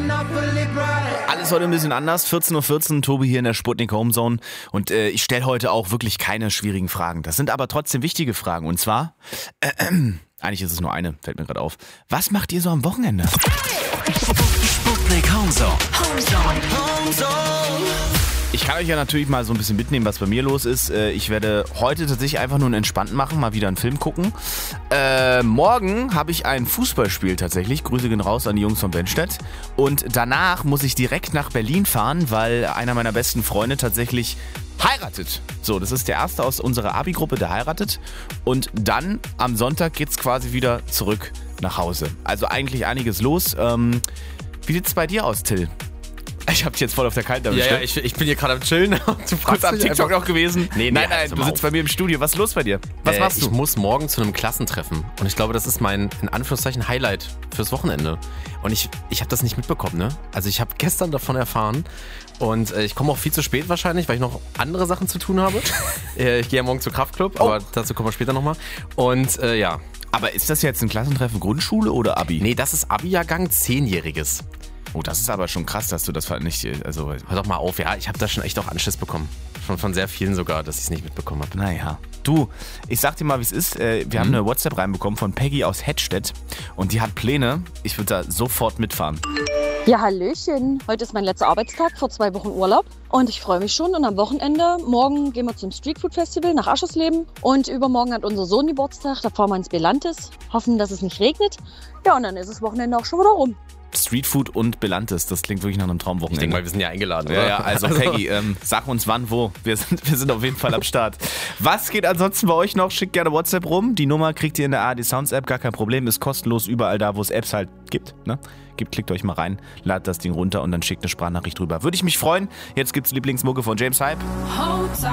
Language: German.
Alles heute ein bisschen anders. 14:14 Uhr, Tobi hier in der Sputnik Homezone. Und ich stelle heute auch wirklich keine schwierigen Fragen. Das sind aber trotzdem wichtige Fragen. Und zwar, eigentlich ist es nur eine, fällt mir gerade auf. Was macht ihr so am Wochenende? Sputnik Homezone. Ich kann euch ja natürlich mal so ein bisschen mitnehmen, was bei mir los ist. Ich werde heute tatsächlich einfach nur einen entspannten machen, mal wieder einen Film gucken. Morgen habe ich ein Fußballspiel tatsächlich. Grüße gehen raus an die Jungs von Benstedt. Und danach muss ich direkt nach Berlin fahren, weil einer meiner besten Freunde tatsächlich heiratet. So, das ist der erste aus unserer Abi-Gruppe, der heiratet. Und dann am Sonntag geht's quasi wieder zurück nach Hause. Also eigentlich einiges los. Wie sieht's bei dir aus, Till? Ich hab dich jetzt voll auf der Kalten erwischt. Ja, ich bin hier gerade am Chillen. Du Kurz am TikTok noch gewesen. Nein, du sitzt bei mir im Studio. Was ist los bei dir? Was machst du? Ich muss morgen zu einem Klassentreffen. Und ich glaube, das ist mein, in Anführungszeichen, Highlight fürs Wochenende. Und ich habe das nicht mitbekommen, ne? Also ich habe gestern davon erfahren. Und ich komme auch viel zu spät wahrscheinlich, weil ich noch andere Sachen zu tun habe. Ich gehe ja morgen zur Kraftclub, aber dazu kommen wir später nochmal. Und ja. Aber ist das jetzt ein Klassentreffen Grundschule oder Abi? Nee, das ist Abi-Jahrgang 10-Jähriges. Oh, das ist aber schon krass, dass du das nicht, also... Hör doch mal auf, ja, ich habe da schon echt auch Anschiss bekommen. Von sehr vielen sogar, dass ich es nicht mitbekommen habe. Naja. Du, ich sag dir mal, wie es ist. Wir haben eine WhatsApp reinbekommen von Peggy aus Hettstedt und die hat Pläne. Ich würde da sofort mitfahren. Ja, hallöchen. Heute ist mein letzter Arbeitstag, vor 2 Wochen Urlaub. Und ich freue mich schon. Und am Wochenende, morgen gehen wir zum Streetfood Festival nach Aschersleben. Und übermorgen hat unser Sohn Geburtstag, da fahren wir ins Belantes. Hoffen, dass es nicht regnet. Ja, und dann ist das Wochenende auch schon wieder rum. Streetfood und Belantes, das klingt wirklich nach einem Traumwochenende. Ich denke mal, wir sind ja eingeladen, oder? Ja, also Peggy, sag uns wann, wo. Wir sind auf jeden Fall am Start. Was geht ansonsten bei euch noch? Schickt gerne WhatsApp rum. Die Nummer kriegt ihr in der ARD Sounds App, gar kein Problem. Ist kostenlos überall da, wo es Apps halt gibt. Ne? Klickt euch mal rein, ladet das Ding runter und dann schickt eine Sprachnachricht drüber. Würde ich mich freuen. Jetzt gibt's Lieblingsmucke von James Hype.